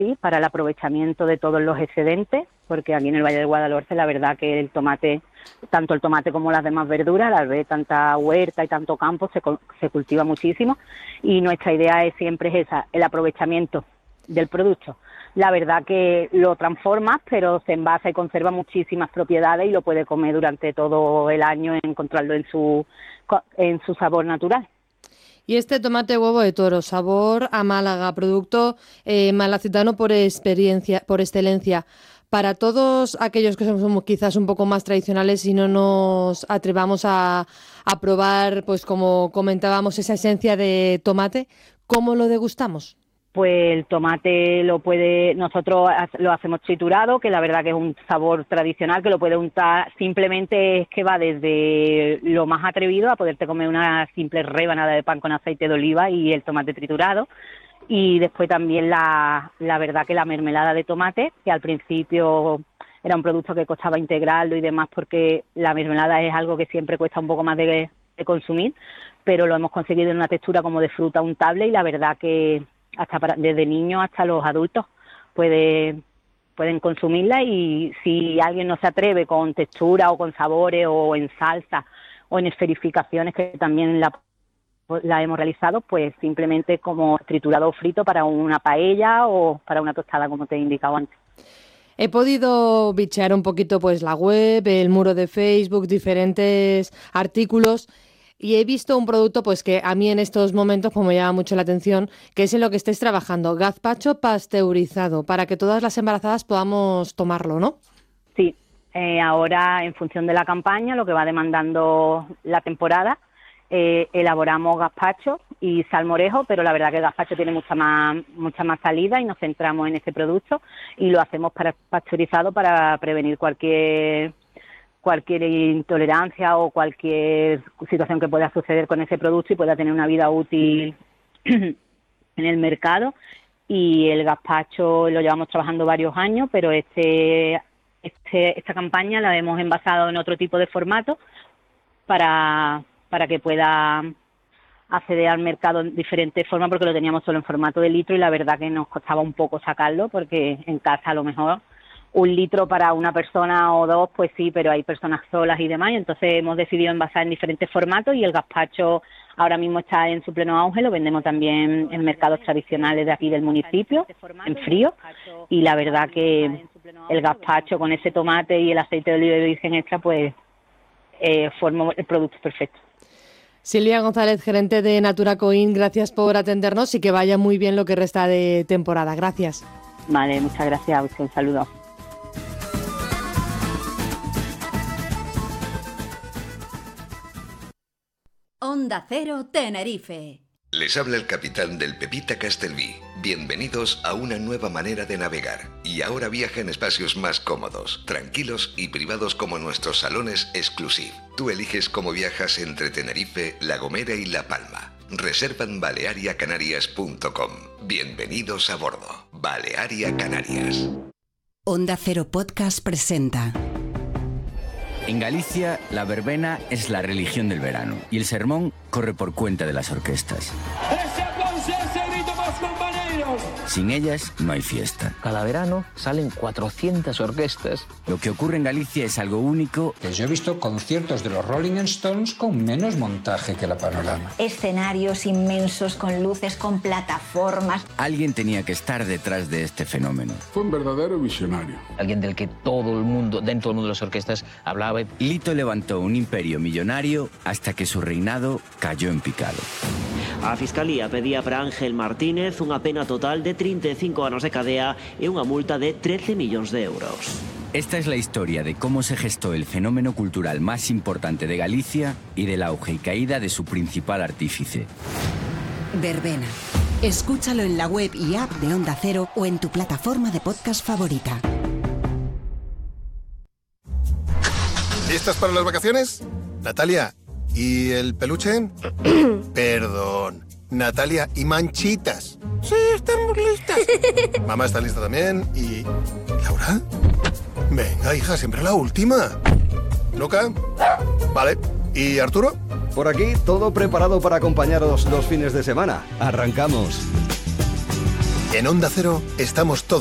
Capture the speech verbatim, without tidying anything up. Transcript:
sí, para el aprovechamiento de todos los excedentes, porque aquí en el Valle del Guadalhorce la verdad que el tomate, tanto el tomate como las demás verduras, al ver tanta huerta y tanto campo, se, se cultiva muchísimo, y nuestra idea es siempre es esa, el aprovechamiento del producto. La verdad que lo transformas, pero se envasa y conserva muchísimas propiedades y lo puede comer durante todo el año, encontrarlo en su, en su sabor natural. Y este tomate huevo de toro, sabor a Málaga, producto eh, malacitano por experiencia, por excelencia. Para todos aquellos que somos quizás un poco más tradicionales y no nos atrevamos a, a probar, pues como comentábamos, esa esencia de tomate, ¿cómo lo degustamos? Pues el tomate lo puede, nosotros lo hacemos triturado, que la verdad que es un sabor tradicional, que lo puede untar, simplemente es que va desde lo más atrevido a poderte comer una simple rebanada de pan con aceite de oliva y el tomate triturado, y después también la, la verdad que la mermelada de tomate, que al principio era un producto que costaba integrarlo y demás, porque la mermelada es algo que siempre cuesta un poco más de, de consumir, pero lo hemos conseguido en una textura como de fruta untable, y la verdad que hasta para, desde niños hasta los adultos puede, pueden consumirla, y si alguien no se atreve con textura o con sabores o en salsa o en esferificaciones, que también la, la hemos realizado, pues simplemente como triturado o frito para una paella o para una tostada, como te he indicado antes. He podido bichear un poquito pues la web, el muro de Facebook, diferentes artículos, y he visto un producto pues que a mí en estos momentos pues, me llama mucho la atención, que es en lo que estáis trabajando, gazpacho pasteurizado, para que todas las embarazadas podamos tomarlo, ¿no? Sí, eh, ahora en función de la campaña, lo que va demandando la temporada, eh, elaboramos gazpacho y salmorejo, pero la verdad que el gazpacho tiene mucha más, mucha más salida y nos centramos en ese producto y lo hacemos para pasteurizado para prevenir cualquier... cualquier intolerancia o cualquier situación que pueda suceder con ese producto y pueda tener una vida útil en el mercado. Y el gazpacho lo llevamos trabajando varios años, pero este, este esta campaña la hemos envasado en otro tipo de formato para, para que pueda acceder al mercado en diferentes formas, porque lo teníamos solo en formato de litro y la verdad que nos costaba un poco sacarlo, porque en casa a lo mejor un litro para una persona o dos, pues sí, pero hay personas solas y demás, y entonces hemos decidido envasar en diferentes formatos, y el gazpacho ahora mismo está en su pleno auge, lo vendemos también en mercados tradicionales de aquí del municipio, en frío, y la verdad que el gazpacho con ese tomate y el aceite de oliva virgen extra, pues eh, forma el producto perfecto. Silvia González, gerente de Natura Coin, gracias por atendernos y que vaya muy bien lo que resta de temporada. Gracias. Vale, muchas gracias a usted, un saludo. Onda Cero Tenerife. Les habla el capitán del Pepita Castelví. Bienvenidos a una nueva manera de navegar. Y ahora viaja en espacios más cómodos, tranquilos y privados como nuestros salones exclusive. Tú eliges cómo viajas entre Tenerife, La Gomera y La Palma. Reserva en balearia canarias punto com. Bienvenidos a bordo. Balearia Canarias. Onda Cero Podcast presenta. En Galicia, la verbena es la religión del verano y el sermón corre por cuenta de las orquestas. ¡Ese aplauso, ese grito más, compañeros! Sin ellas, no hay fiesta. Cada verano salen cuatrocientas orquestas. Lo que ocurre en Galicia es algo único. Pues yo he visto conciertos de los Rolling Stones con menos montaje que la Panorama. Escenarios inmensos con luces, con plataformas. Alguien tenía que estar detrás de este fenómeno. Fue un verdadero visionario. Alguien del que todo el mundo, dentro del mundo de las orquestas, hablaba. Lito levantó un imperio millonario hasta que su reinado cayó en picado. A Fiscalía pedía para Ángel Martínez unha pena total de treinta e cinco anos de cadea e unha multa de trece millóns de euros. Esta es la historia de cómo se gestó el fenómeno cultural más importante de Galicia y del auge y caída de su principal artífice. Verbena. Escúchalo en la web y app de Onda Cero o en tu plataforma de podcast favorita. ¿Listas para las vacaciones? Natalia, ¿y el peluche? Perdón, Natalia, ¿y Manchitas? Sí, estamos listas. Mamá está lista también. ¿Y Laura? Venga, hija, siempre la última. ¿Luca? Vale. ¿Y Arturo? Por aquí, todo preparado para acompañaros los fines de semana. ¡Arrancamos! En Onda Cero estamos todos